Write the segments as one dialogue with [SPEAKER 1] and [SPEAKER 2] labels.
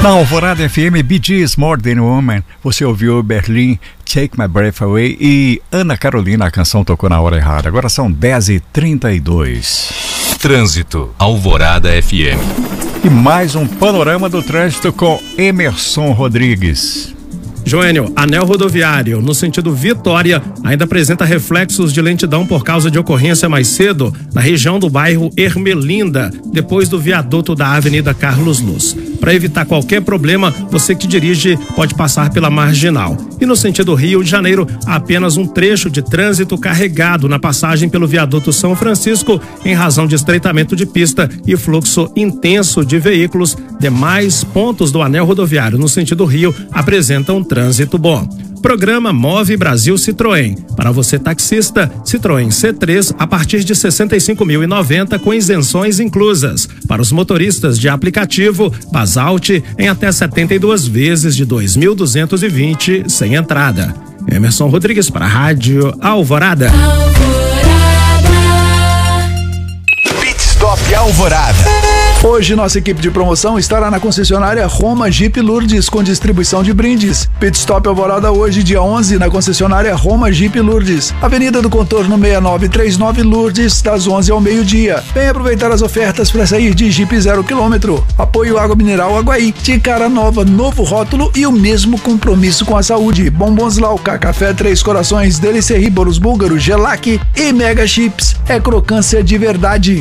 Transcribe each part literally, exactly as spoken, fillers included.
[SPEAKER 1] Na Alvorada F M, Bee Gees, More Than a Woman, você ouviu Berlim, Take My Breath Away e Ana Carolina, a canção tocou na hora errada. Agora são dez e trinta e dois.
[SPEAKER 2] Trânsito, Alvorada F M.
[SPEAKER 1] E mais um panorama do trânsito com Emerson Rodrigues.
[SPEAKER 3] Joênio, anel rodoviário, no sentido Vitória, ainda apresenta reflexos de lentidão por causa de ocorrência mais cedo na região do bairro Ermelinda, depois do viaduto da Avenida Carlos Luz. Para evitar qualquer problema, você que dirige pode passar pela marginal. E no sentido Rio de Janeiro, há apenas um trecho de trânsito carregado na passagem pelo viaduto São Francisco, em razão de estreitamento de pista e fluxo intenso de veículos. Demais pontos do anel rodoviário no sentido Rio apresentam trânsito bom. Programa Move Brasil Citroën. Para você taxista, Citroën C três a partir de sessenta e cinco mil e noventa com isenções inclusas. Para os motoristas de aplicativo, Basalt em até setenta e duas vezes de dois mil duzentos e vinte sem entrada. Emerson Rodrigues para a Rádio Alvorada.
[SPEAKER 4] Alvorada.
[SPEAKER 2] Pit Stop Alvorada.
[SPEAKER 5] Hoje nossa equipe de promoção estará na concessionária Roma Jeep Lourdes com distribuição de brindes. Pit Stop Alvorada hoje, dia onze, na concessionária Roma Jeep Lourdes, Avenida do Contorno seis nove três nove Lourdes, das onze ao meio-dia. Venha aproveitar as ofertas para sair de Jeep zero quilômetro. Apoio Água Mineral Aguaí, de cara nova, novo rótulo e o mesmo compromisso com a saúde. Bombons Lauca, Café Três Corações, Delicerri, Bolos Búlgaro, Gelac e Mega Chips. É crocância de verdade.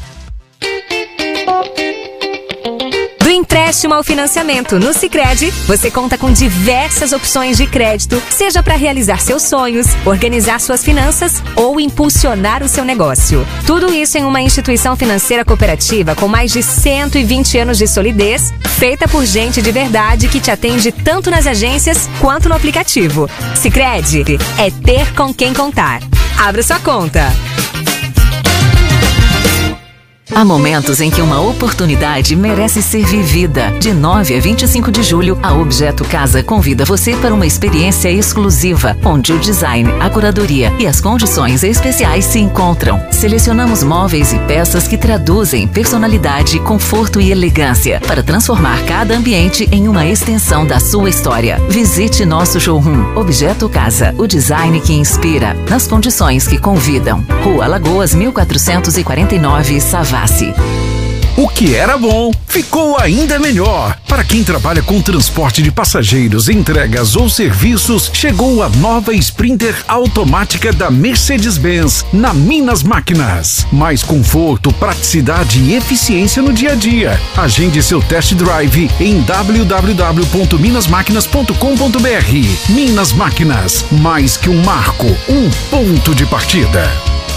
[SPEAKER 6] Do empréstimo ao financiamento no Sicredi, você conta com diversas opções de crédito, seja para realizar seus sonhos, organizar suas finanças ou impulsionar o seu negócio. Tudo isso em uma instituição financeira cooperativa com mais de cento e vinte anos de solidez, feita por gente de verdade que te atende tanto nas agências quanto no aplicativo. Sicredi é ter com quem contar. Abra sua conta.
[SPEAKER 7] Há momentos em que uma oportunidade merece ser vivida. De nove a vinte e cinco de julho, a Objeto Casa convida você para uma experiência exclusiva, onde o design, a curadoria e as condições especiais se encontram. Selecionamos móveis e peças que traduzem personalidade, conforto e elegância, para transformar cada ambiente em uma extensão da sua história. Visite nosso showroom Objeto Casa, o design que inspira, nas condições que convidam. Rua Lagoas, mil quatrocentos e quarenta e nove, Savassi.
[SPEAKER 8] O que era bom ficou ainda melhor. Para quem trabalha com transporte de passageiros, entregas ou serviços, chegou a nova Sprinter automática da Mercedes-Benz na Minas Máquinas. Mais conforto, praticidade e eficiência no dia a dia. Agende seu test drive em w w w ponto minas máquinas ponto com ponto b r. Minas Máquinas, mais que um marco, um ponto de partida.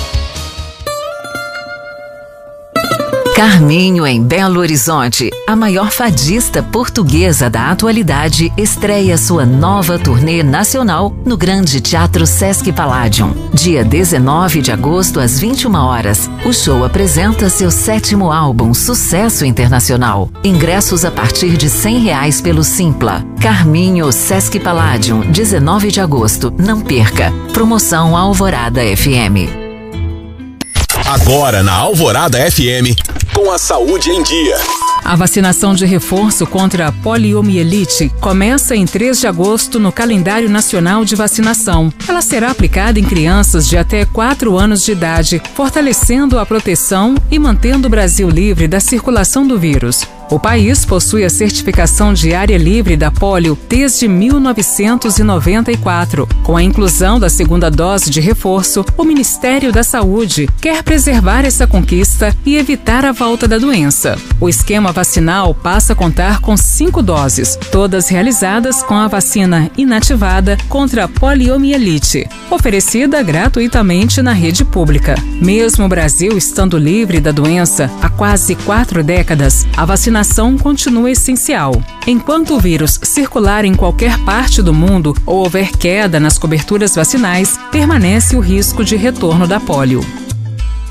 [SPEAKER 7] Carminho, em Belo Horizonte, a maior fadista portuguesa da atualidade, estreia sua nova turnê nacional no Grande Teatro Sesc Palladium. Dia dezenove de agosto, às vinte e uma horas, o show apresenta seu sétimo álbum, Sucesso Internacional. Ingressos a partir de cem reais pelo Simpla. Carminho, Sesc Palladium, dezenove de agosto. Não perca. Promoção Alvorada F M.
[SPEAKER 2] Agora na Alvorada F M, com a saúde em dia.
[SPEAKER 9] A vacinação de reforço contra a poliomielite começa em três de agosto no calendário nacional de vacinação. Ela será aplicada em crianças de até quatro anos de idade, fortalecendo a proteção e mantendo o Brasil livre da circulação do vírus. O país possui a certificação de área livre da polio desde mil novecentos e noventa e quatro. Com a inclusão da segunda dose de reforço, o Ministério da Saúde quer preservar essa conquista e evitar a volta da doença. O esquema vacinal passa a contar com cinco doses, todas realizadas com a vacina inativada contra a poliomielite, oferecida gratuitamente na rede pública. Mesmo o Brasil estando livre da doença há quase quatro décadas, a vacinação A vacinação continua essencial. Enquanto o vírus circular em qualquer parte do mundo ou houver queda nas coberturas vacinais, permanece o risco de retorno da polio.